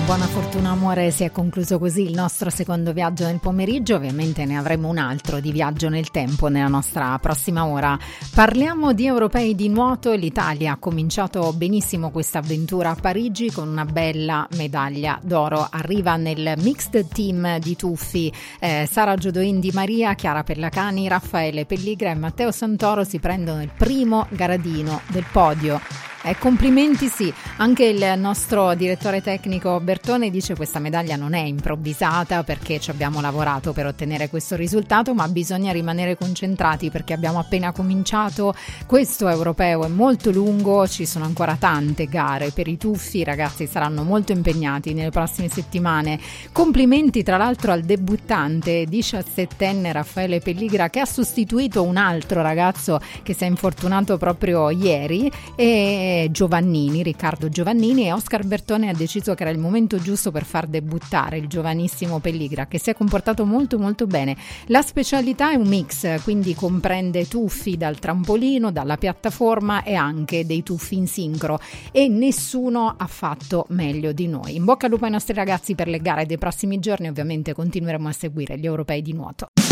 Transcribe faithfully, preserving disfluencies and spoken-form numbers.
buona fortuna amore, si è concluso così il nostro secondo viaggio nel pomeriggio. Ovviamente ne avremo un altro di viaggio nel tempo nella nostra prossima ora. Parliamo di europei di nuoto. L'Italia ha cominciato benissimo questa avventura a Parigi con una bella medaglia d'oro. Arriva nel mixed team di tuffi eh, Sara Giodoin Di Maria, Chiara Pellacani, Raffaele Pelligra e Matteo Santoro si prendono il primo gradino del podio. Eh, complimenti sì, anche il nostro direttore tecnico Bertone dice questa medaglia non è improvvisata perché ci abbiamo lavorato per ottenere questo risultato, ma bisogna rimanere concentrati perché abbiamo appena cominciato. Questo europeo è molto lungo, ci sono ancora tante gare per i tuffi, i ragazzi saranno molto impegnati nelle prossime settimane. Complimenti tra l'altro al debuttante diciassettenne Raffaele Pelligra che ha sostituito un altro ragazzo che si è infortunato proprio ieri, e Giovannini, Riccardo Giovannini, e Oscar Bertone ha deciso che era il momento giusto per far debuttare il giovanissimo Pelligra che si è comportato molto molto bene. La specialità è un mix, quindi comprende tuffi dal trampolino, dalla piattaforma e anche dei tuffi in sincro, e nessuno ha fatto meglio di noi. In bocca al lupo ai nostri ragazzi per le gare dei prossimi giorni, ovviamente continueremo a seguire gli europei di nuoto.